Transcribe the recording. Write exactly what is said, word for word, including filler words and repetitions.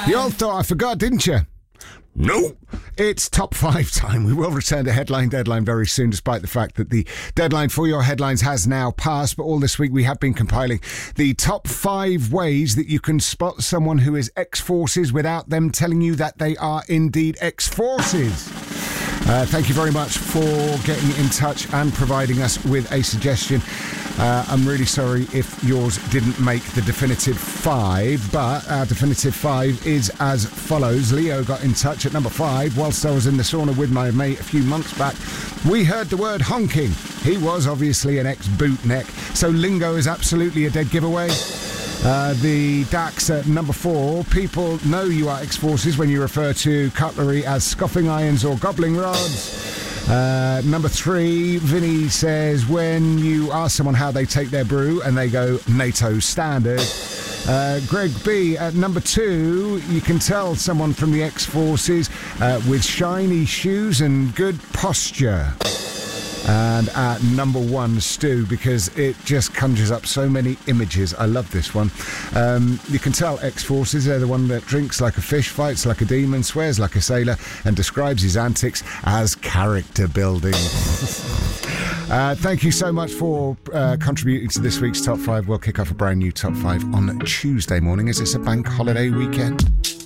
You all thought I forgot, didn't you? No. It's top five time. We will return to Headline Deadline very soon, despite the fact that the deadline for your headlines has now passed. But all this week we have been compiling the top five ways that you can spot someone who is ex-forces without them telling you that they are indeed ex-forces. Uh, thank you very much for getting in touch and providing us with a suggestion. Uh, I'm really sorry if yours didn't make the definitive five, but our definitive five is as follows. Leo got in touch at number five. Whilst I was in the sauna with my mate a few months back, we heard the word honking. He was obviously an ex-bootneck, so lingo is absolutely a dead giveaway. Uh, the Dax at number four. People know you are ex-forces when you refer to cutlery as scoffing irons or gobbling rods. Uh, number three, Vinny says when you ask someone how they take their brew and they go NATO standard. Uh, Greg B at number two, you can tell someone from the ex-forces uh, with shiny shoes and good posture. And at number one, Stu, because it just conjures up so many images. I love this one. Um, you can tell ex-forces, they're the one that drinks like a fish, fights like a demon, swears like a sailor, and describes his antics as character building. uh, thank you so much for uh, contributing to this week's Top five. We'll kick off a brand new Top five on Tuesday morning as it's a bank holiday weekend.